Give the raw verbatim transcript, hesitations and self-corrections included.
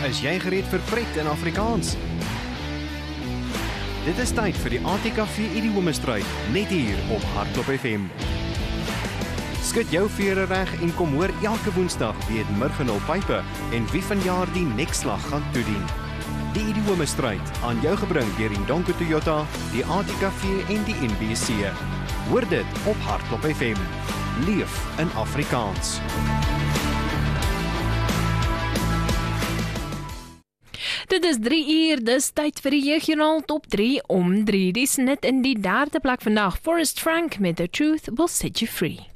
is jy gereed vir pret in Afrikaans? Dit is tyd vir die A T K V Idiomestryd, net hier op Hardklop F M. Skud jou vere reg en kom hoor elke Woensdag wie het Murgenol Pype en wie vanjaar die nekslag gaan toedien. Die Idiomestryd, aan jou gebring deur die Donko Toyota, die A T K V en die N B C. Hoor dit op Hardklop F M. Leef in Afrikaans. Dit is drie uur, dis tyd vir die jeugjoernaal top drie om drie. Die snit in die derde plek vandag. Forrest Frank met The Truth Will Set You Free.